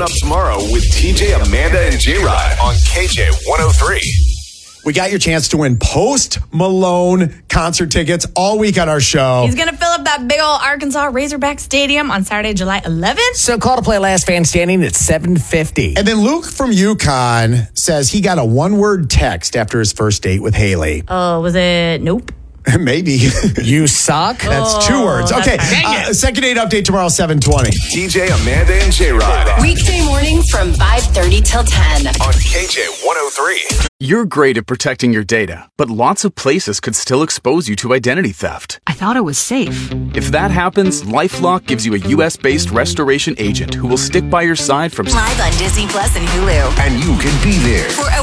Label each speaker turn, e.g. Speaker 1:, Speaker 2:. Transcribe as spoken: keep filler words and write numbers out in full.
Speaker 1: up tomorrow with T J, Amanda, and J-Rod on K J one oh three.
Speaker 2: We got your chance to win Post Malone concert tickets all week on our show.
Speaker 3: He's going to fill up that big old Arkansas Razorback Stadium on Saturday, July eleventh.
Speaker 4: So call to play last fan standing at seven fifty.
Speaker 2: And then Luke from Yukon says he got a one-word text after his first date with Haley.
Speaker 3: Oh, was it? Nope.
Speaker 2: Maybe.
Speaker 4: You suck?
Speaker 2: That's
Speaker 3: Oh,
Speaker 2: two words.
Speaker 3: that's
Speaker 2: Okay.
Speaker 3: fine.
Speaker 2: Uh, second date update tomorrow, seven twenty.
Speaker 1: T J, Amanda, and J-Rod
Speaker 5: Weekday mornings from five thirty till ten.
Speaker 1: on K J one oh three.
Speaker 6: You're great at protecting your data, but lots of places could still expose you to identity theft.
Speaker 7: I thought it was safe.
Speaker 6: If that happens, LifeLock gives you a U S-based restoration agent who will stick by your side from
Speaker 5: Live on Disney Plus and Hulu.
Speaker 1: And you can be there.
Speaker 5: For a